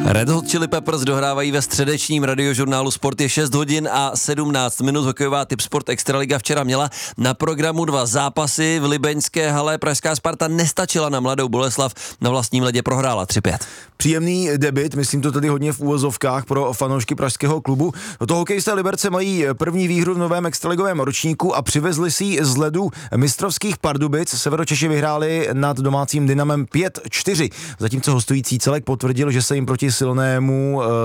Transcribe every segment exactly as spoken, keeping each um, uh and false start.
Red Hot Chili Peppers dohrávají ve středečním radiožurnálu Sport. Je šest hodin a sedmnáct minut. Hokejová Tipsport Extraliga včera měla na programu dva zápasy. V libeňské hale pražská Sparta nestačila na Mladou Boleslav, na vlastním ledě prohrála tři pět. Příjemný debut, myslím to tedy hodně v úvozovkách pro fanoušky pražského klubu. To hokejisté Liberce mají první výhru v novém extraligovém ročníku a přivezli si ji z ledu mistrovských Pardubic. Severočeši vyhráli nad domácím Dynamem pět čtyři. Zatímco hostující celek potvrdil, že se jim proti silnému e,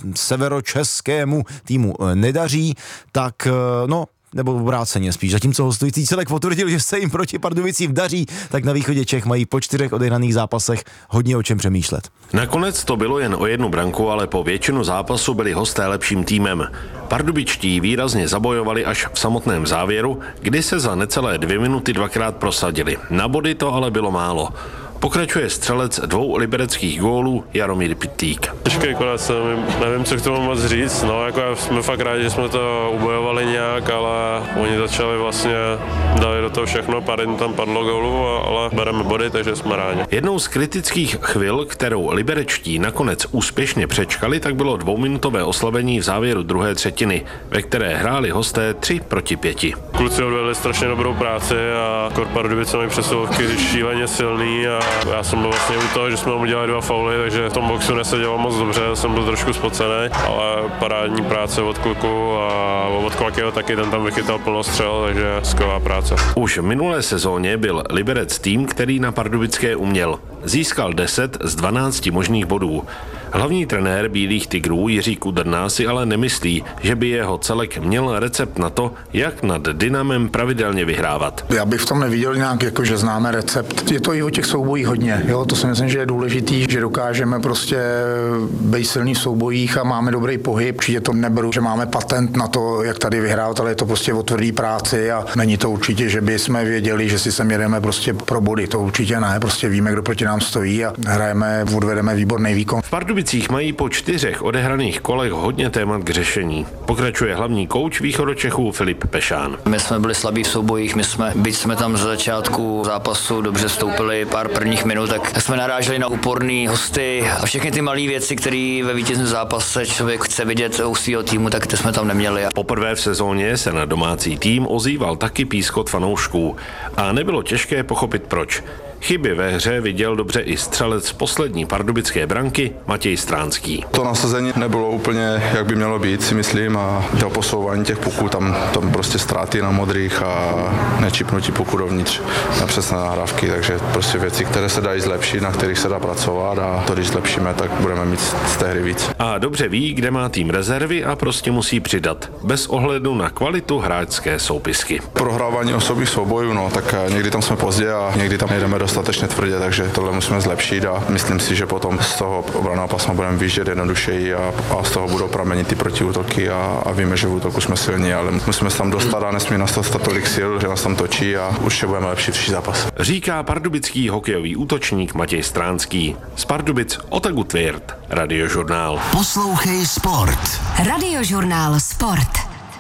severočeskému týmu nedaří, tak e, no nebo obráceně spíš. Zatímco hostující celek potvrdil, že se jim proti Pardubicím daří, tak na východě Čech mají po čtyřech odehraných zápasech hodně o čem přemýšlet. Nakonec to bylo jen o jednu branku, ale po většinu zápasu byli hosté lepším týmem. Pardubičtí výrazně zabojovali až v samotném závěru, kdy se za necelé dvě minuty dvakrát prosadili. Na body to ale bylo málo. Pokračuje střelec dvou libereckých gólů Jaromír Pitlík. Těžký konec, nevím, co k tomu moc říct, no jako jsme fakt rádi, že jsme to ubojovali nějak, ale oni začali vlastně, dali do toho všechno, pár jen tam padlo gólů, ale bereme body, takže jsme rádi. Jednou z kritických chvil, kterou liberečtí nakonec úspěšně přečkali, tak bylo dvouminutové oslavení v závěru druhé třetiny, ve které hráli hosté tři proti pěti. Kluci odvedli strašně dobrou práci a Pardubice mají přesilovky šíleně silný a já jsem byl vlastně u toho, že jsme mu udělali dva fauly, takže v tom boxu nesedělo moc dobře, jsem byl trošku spocený, ale parádní práce od kluku a od Klakyho taky, ten tam vychytal plno střel, takže skvělá práce. Už v minulé sezóně byl Liberec tým, který na pardubické uměl. Získal deset z dvanácti možných bodů. Hlavní trenér Bílých tigrů Jiří Kudrna si ale nemyslí, že by jeho celek měl recept na to, jak nad Dynamem pravidelně vyhrávat. Já bych v tom neviděl nějak, jako že známe recept. Je to i o těch soubojích hodně. Jo? To si myslím, že je důležitý, že dokážeme prostě být silní v soubojích a máme dobrý pohyb. Určitě to neberu, že máme patent na to, jak tady vyhrávat, ale je to prostě o tvrdý práci a není to určitě, že by jsme věděli, že si sem jedeme prostě pro body. To určitě ne. Prostě víme, kdo proti nám stojí a hrajeme, odvedeme výborný výkon. V Pardubicích mají po čtyřech odehraných kolech hodně témat k řešení. Pokračuje hlavní kouč Východočechů Filip Pešán. My jsme byli slabí v soubojích, my jsme, byť jsme tam z začátku zápasu dobře vstoupili pár prvních minut, tak jsme naráželi na úporný hosty a všechny ty malé věci, které ve vítězném zápase člověk chce vidět u svého týmu, tak ty jsme tam neměli. Poprvé v sezóně se na domácí tým ozýval taky pískot fanoušků a nebylo těžké pochopit proč. Chyby ve hře viděl dobře i střelec poslední pardubické branky Matěj Stránský. To nasazení nebylo úplně, jak by mělo být, si myslím, a to posouvání těch puků, tam, tam prostě ztráty na modrých a nečipnutí puku dovnitř na přesné nahrávky, takže prostě věci, které se dají zlepšit, na kterých se dá pracovat a to, když zlepšíme, tak budeme mít z té hry víc. A dobře ví, kde má tým rezervy a prostě musí přidat, bez ohledu na kvalitu hráčské soupisky. Prohrávání osobních soubojů, no, tak někdy tam jsme pozdě a někdy tam jdeme dostatečně tvrdě, takže tohle musíme zlepšit a myslím si, že potom z toho obranného pásma budeme vyjíždět jednodušeji a, a z toho budou pramenit ty protiútoky a, a víme, že v útoku jsme silní, ale musíme se tam dostat a nesmí nás dostat tolik sil, že nás tam točí a určitě budeme lepší příští zápas. Říká pardubický hokejový útočník Matěj Stránský. Z Pardubic Otagu Tvěrt, Radiožurnál. Poslouchej Sport. Radiožurnál Sport.